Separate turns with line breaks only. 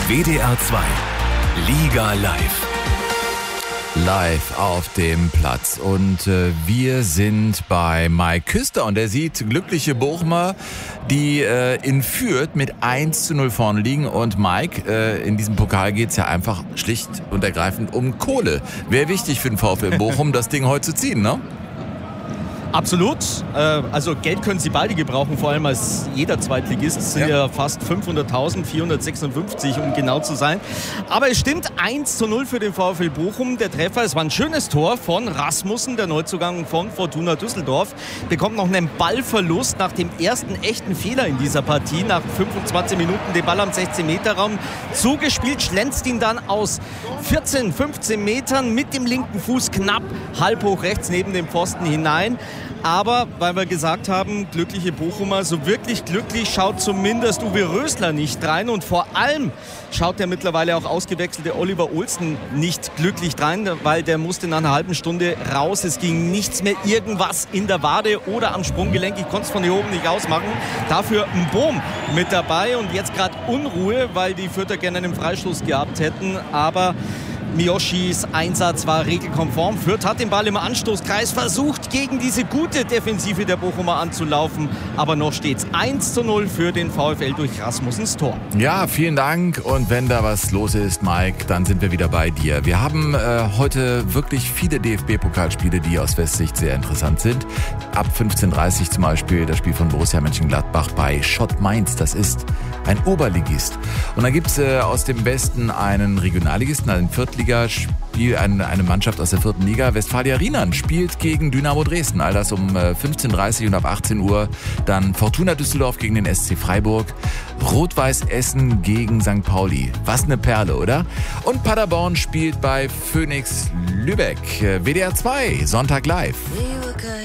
WDR 2 Liga live.
Live auf dem Platz und wir sind bei Mike Küster und er sieht glückliche Bochumer, die in Fürth mit 1:0 vorne liegen und Mike, in diesem Pokal geht es ja einfach schlicht und ergreifend um Kohle. Wäre wichtig für den VfL Bochum, das Ding heute zu ziehen, ne?
Absolut. Also Geld können sie beide gebrauchen, vor allem als jeder Zweitligist. Es sind ja fast 500.000, 456 um genau zu sein. Aber es stimmt, 1:0 für den VfL Bochum. Der Treffer, es war ein schönes Tor von Rasmussen, der Neuzugang von Fortuna Düsseldorf. Bekommt noch einen Ballverlust nach dem ersten echten Fehler in dieser Partie. Nach 25 Minuten den Ball am 16-Meter-Raum zugespielt, schlänzt ihn dann aus 14, 15 Metern mit dem linken Fuß knapp halb hoch rechts neben dem Pfosten hinein. Aber, weil wir gesagt haben, glückliche Bochumer, so wirklich glücklich schaut zumindest Uwe Rösler nicht rein. Und vor allem schaut der mittlerweile auch ausgewechselte Oliver Olsen nicht glücklich rein, weil der musste nach einer halben Stunde raus. Es ging nichts mehr, irgendwas in der Wade oder am Sprunggelenk. Ich konnte es von hier oben nicht ausmachen. Dafür ein Boom mit dabei und jetzt gerade Unruhe, weil die Fürther gerne einen Freistoß gehabt hätten. Aber Miyoshis Einsatz war regelkonform. Fürth hat den Ball im Anstoßkreis versucht, gegen diese gute Defensive der Bochumer anzulaufen. Aber noch steht es 1:0 für den VfL durch Rasmussens Tor.
Ja, vielen Dank. Und wenn da was los ist, Mike, dann sind wir wieder bei dir. Wir haben heute wirklich viele DFB-Pokalspiele, die aus Westsicht sehr interessant sind. Ab 15:30 Uhr zum Beispiel das Spiel von Borussia Mönchengladbach bei Schott Mainz. Das ist ein Oberligist. Und dann gibt es aus dem Westen einen Regionalligisten, einen Viertligaspiel, eine Mannschaft aus der 4. Liga. Westfalia Riemann spielt gegen Dynamo Dresden. All das um 15:30 Uhr und ab 18 Uhr dann Fortuna Düsseldorf gegen den SC Freiburg. Rot-Weiß Essen gegen St. Pauli. Was eine Perle, oder? Und Paderborn spielt bei Phoenix Lübeck. WDR 2, Sonntag live.